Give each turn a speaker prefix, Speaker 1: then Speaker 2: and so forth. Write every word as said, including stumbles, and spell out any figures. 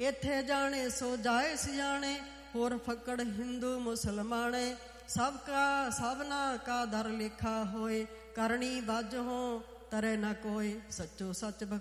Speaker 1: ਇੱਥੇ ਜਾਣੇ ਸੋ ਜਾਏ ਸਿਆਣੇ, ਹੋਰ ਫੱਕੜ ਹਿੰਦੂ ਮੁਸਲਮਾਣੇ। ਸਭ ਕਾ ਸਭਨਾ ਕਾ ਦਰ ਲੇਖਾ ਹੋਏ, ਕਰਨੀ ਬੱਝ ਹੋ ਤਰੇ ਨਾ ਕੋਏ। ਸੱਚੋ ਸੱਚ